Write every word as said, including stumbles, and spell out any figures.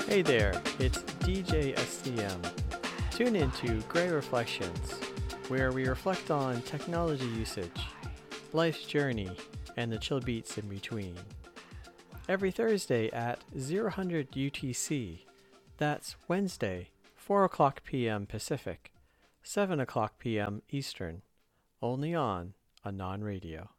Hey there, it's D J S C M. Tune into Grey Reflections, where we reflect on technology usage, life's journey, and the chill beats in between. Every Thursday at zero hundred U T C. That's Wednesday, four o'clock p m. Pacific, seven o'clock p m. Eastern. Only on Anon Radio.